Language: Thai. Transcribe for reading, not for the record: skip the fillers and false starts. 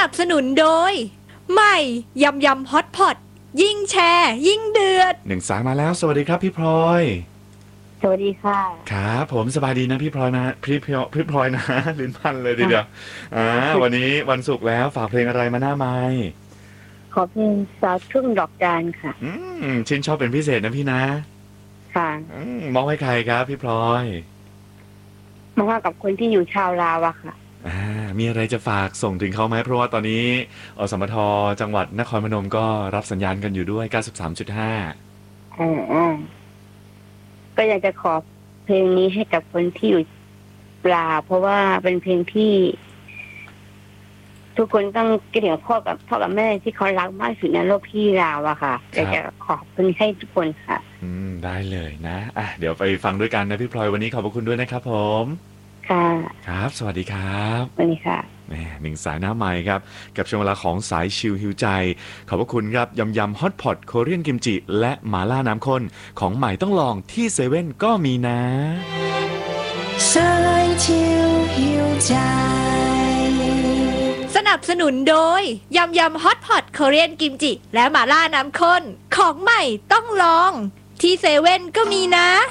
นับสนุนโดยใหม่ยำยำฮอตพอตยิ่งแชร์ยิ่งเดือดหนึ่งสายมาแล้วสวัสดีครับพี่พลอยสวัสดีค่ะครับผมสบายดีนะพี่พลอยนะพี่พลอยนะ ลิ้นพันเลยทีเดียววันนี้วันศุกร์แล้วฝากเพลงอะไรมาหน้าไมค์ขอเพลงสาวทุ่งดอกจานค่ะชื่นชอบเป็นพิเศษนะพี่นะค่ะมองให้ใครครับพี่พลอยมองกับคนที่อยู่ชาวลาวอะค่ะมีอะไรจะฝากส่งถึงเขาไหมเพราะว่าตอนนี้อสมทจังหวัดนครพนมก็รับสัญญาณกันอยู่ด้วย 93.5 ก็อยากจะขอเพลงนี้ให้กับคนที่อยู่ลาวเพราะว่าเป็นเพลงที่ทุกคนต้องเกลียดพ่อกับแม่ที่เขารักมากสุดในโลกที่ลาวอะค่ะอยากจะขอบคุณให้ทุกคนค่ะได้เลยนะเดี๋ยวไปฟังด้วยกันนะพี่พลอยวันนี้ขอบคุณด้วยนะครับผมค่ะครับสวัสดีครับสวัสดีค่ะหนึ่งสายหน้าไมค์ครับกับช่วงเวลาของสายชิลฮิวใจขอบพระคุณครับยำยำฮอตพอตโคเรียนกิมจิและหมาล่าน้ำข้นของใหม่ต้องลองที่เซเว่นก็มีนะสายชิลฮิวใจสนับสนุนโดยยำยำฮอตพอตโคเรียนกิมจิและหมาล่าน้ำข้นของใหม่ต้องลองที่เซเว่นก็มีนะ